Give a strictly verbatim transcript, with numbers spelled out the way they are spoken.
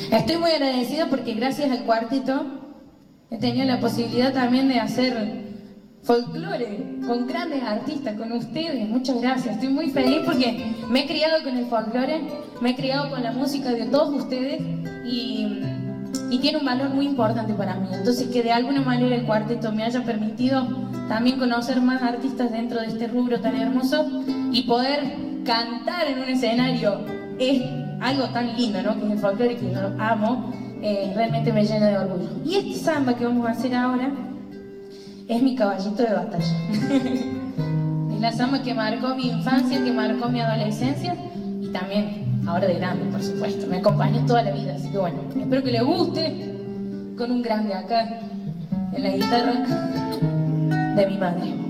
Estoy muy agradecida porque gracias al cuarteto he tenido la posibilidad también de hacer folclore con grandes artistas, con ustedes. Muchas gracias, estoy muy feliz porque me he criado con el folclore, me he criado con la música de todos ustedes y, y tiene un valor muy importante para mí. Entonces que de alguna manera el cuarteto me haya permitido también conocer más artistas dentro de este rubro tan hermoso y poder cantar en un escenario es algo tan lindo, ¿no? Que es el folclore, que yo lo amo, eh, realmente me llena de orgullo. Y este samba que vamos a hacer ahora es mi caballito de batalla. Es la samba que marcó mi infancia, que marcó mi adolescencia y también ahora de grande, por supuesto. Me acompañó toda la vida, así que bueno, espero que les guste, con un grande acá en la guitarra de mi madre.